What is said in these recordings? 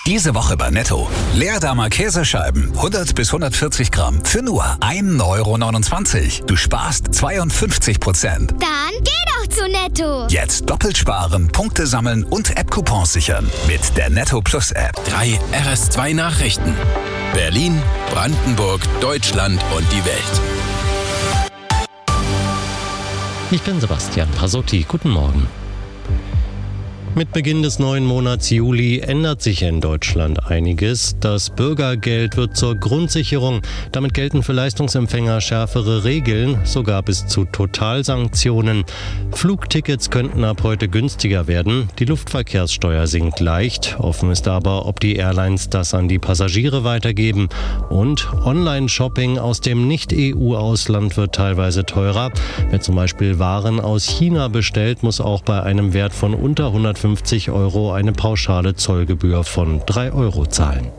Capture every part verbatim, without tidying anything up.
Diese Woche bei Netto. Leerdammer Käsescheiben, hundert bis hundertvierzig Gramm für nur ein Euro neunundzwanzig. Du sparst zweiundfünfzig Prozent. Dann geh doch zu Netto. Jetzt doppelt sparen, Punkte sammeln und App-Coupons sichern. Mit der Netto Plus App. Drei R S zwei Nachrichten. Berlin, Brandenburg, Deutschland und die Welt. Ich bin Sebastian Pasotti. Guten Morgen. Mit Beginn des neuen Monats Juli ändert sich in Deutschland einiges. Das Bürgergeld wird zur Grundsicherung. Damit gelten für Leistungsempfänger schärfere Regeln, sogar bis zu Totalsanktionen. Flugtickets könnten ab heute günstiger werden. Die Luftverkehrssteuer sinkt leicht. Offen ist aber, ob die Airlines das an die Passagiere weitergeben. Und Online-Shopping aus dem Nicht-E U-Ausland wird teilweise teurer. Wer zum Beispiel Waren aus China bestellt, muss auch bei einem Wert von unter hundertfünfzig Euro eine pauschale Zollgebühr von drei Euro zahlen.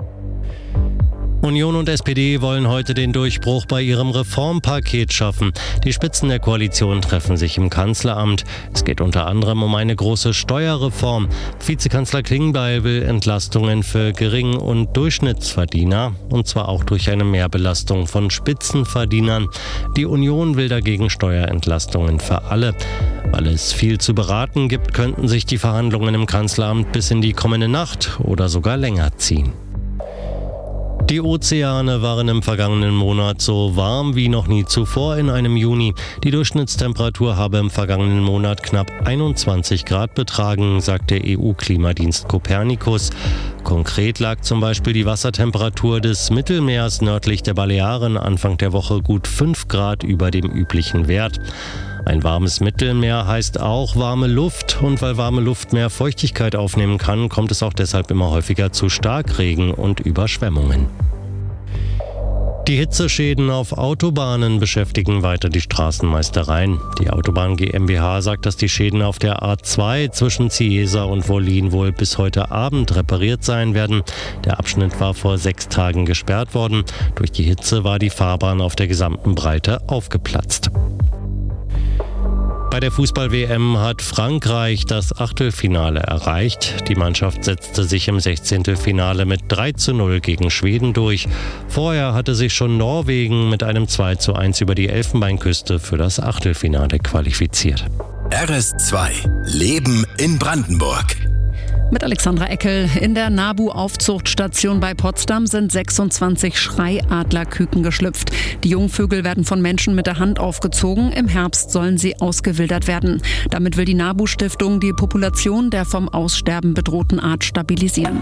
Union und S P D wollen heute den Durchbruch bei ihrem Reformpaket schaffen. Die Spitzen der Koalition treffen sich im Kanzleramt. Es geht unter anderem um eine große Steuerreform. Vizekanzler Klingbeil will Entlastungen für Gering- und Durchschnittsverdiener, und zwar auch durch eine Mehrbelastung von Spitzenverdienern. Die Union will dagegen Steuerentlastungen für alle. Weil es viel zu beraten gibt, könnten sich die Verhandlungen im Kanzleramt bis in die kommende Nacht oder sogar länger ziehen. Die Ozeane waren im vergangenen Monat so warm wie noch nie zuvor in einem Juni. Die Durchschnittstemperatur habe im vergangenen Monat knapp einundzwanzig Grad betragen, sagt der E U-Klimadienst Copernicus. Konkret lag zum Beispiel die Wassertemperatur des Mittelmeers nördlich der Balearen Anfang der Woche gut fünf Grad über dem üblichen Wert. Ein warmes Mittelmeer heißt auch warme Luft, und weil warme Luft mehr Feuchtigkeit aufnehmen kann, kommt es auch deshalb immer häufiger zu Starkregen und Überschwemmungen. Die Hitzeschäden auf Autobahnen beschäftigen weiter die Straßenmeistereien. Die Autobahn GmbH sagt, dass die Schäden auf der A zwei zwischen Cieza und Wollin wohl bis heute Abend repariert sein werden. Der Abschnitt war vor sechs Tagen gesperrt worden. Durch die Hitze war die Fahrbahn auf der gesamten Breite aufgeplatzt. Bei der Fußball-W M hat Frankreich das Achtelfinale erreicht. Die Mannschaft setzte sich im Sechzehntelfinale mit drei zu null gegen Schweden durch. Vorher hatte sich schon Norwegen mit einem zwei zu eins über die Elfenbeinküste für das Achtelfinale qualifiziert. R S zwei. Leben in Brandenburg. Mit Alexandra Eckel. In der Nabu-Aufzuchtstation bei Potsdam sind sechsundzwanzig Schreiadlerküken geschlüpft. Die Jungvögel werden von Menschen mit der Hand aufgezogen. Im Herbst sollen sie ausgewildert werden. Damit will die Nabu-Stiftung die Population der vom Aussterben bedrohten Art stabilisieren.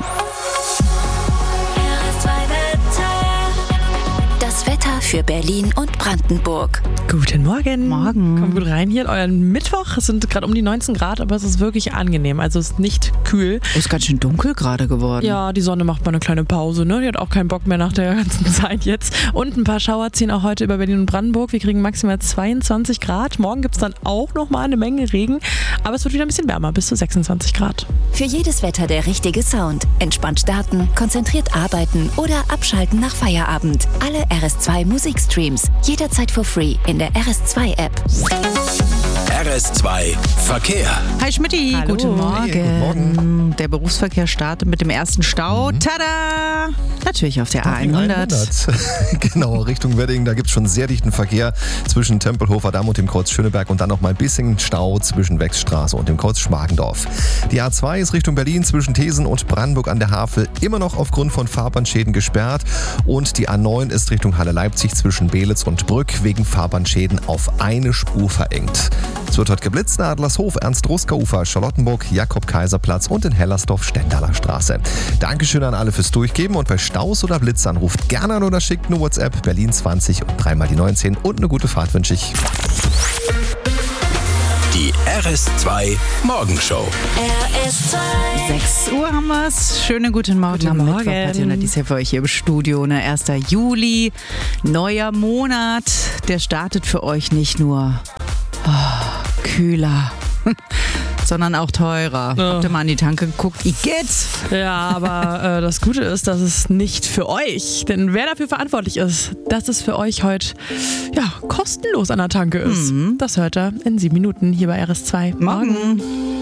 Das Wetter für Berlin und Brandenburg. Guten Morgen. Morgen. Kommt gut rein hier in euren Mittwoch. Es sind gerade um die neunzehn Grad, aber es ist wirklich angenehm. Also es ist nicht kühl. Oh, ist ganz schön dunkel gerade geworden. Ja, die Sonne macht mal eine kleine Pause. Ne? Die hat auch keinen Bock mehr nach der ganzen Zeit jetzt. Und ein paar Schauer ziehen auch heute über Berlin und Brandenburg. Wir kriegen maximal zweiundzwanzig Grad. Morgen gibt es dann auch noch mal eine Menge Regen. Aber es wird wieder ein bisschen wärmer, bis zu sechsundzwanzig Grad. Für jedes Wetter der richtige Sound. Entspannt starten, konzentriert arbeiten oder abschalten nach Feierabend. Alle R S zwei Musikstreams. Jederzeit for free in der R S zwei App. R S zwei Verkehr. Hi Schmitty, Hallo. guten Morgen. Hey, guten Morgen. Der Berufsverkehr startet mit dem ersten Stau. Mhm. Tada! Natürlich auf der A hundert. Genau, Richtung Wedding, da gibt es schon sehr dichten Verkehr zwischen Tempelhofer Damm und dem Kreuz Schöneberg und dann noch mal ein bisschen Stau zwischen Wechsstraße und dem Kreuz Schmargendorf. Die A zwei ist Richtung Berlin zwischen Thesen und Brandenburg an der Havel immer noch aufgrund von Fahrbahnschäden gesperrt, und die A neun ist Richtung Halle-Leipzig zwischen Belitz und Brück wegen Fahrbahnschäden auf eine Spur verengt. Es wird heute geblitzt in Adlershof, Ernst-Ruska-Ufer, Charlottenburg, Jakob-Kaiser-Platz und in Hellersdorf, Stendaler Straße. Dankeschön an alle fürs Durchgeben, und bei Staus oder Blitzern ruft gerne an oder schickt eine WhatsApp Berlin zwanzig und dreimal die neunzehn, und eine gute Fahrt wünsche ich. Die R S zwei Morgenshow. R S zwei. sechs Uhr haben wir es. Schönen guten Morgen Guten am Morgen. Mittwoch. Katjana, die ist ja für euch hier im Studio. Ne? erster Juli, neuer Monat. Der startet für euch nicht nur oh, kühler, sondern auch teurer. Ja. Habt ihr mal an die Tanke geguckt? Igitt! Ja, aber äh, das Gute ist, dass es nicht für euch, denn wer dafür verantwortlich ist, dass es für euch heute ja, kostenlos an der Tanke ist, Mhm. das hört ihr in sieben Minuten hier bei R S zwei. Morgen.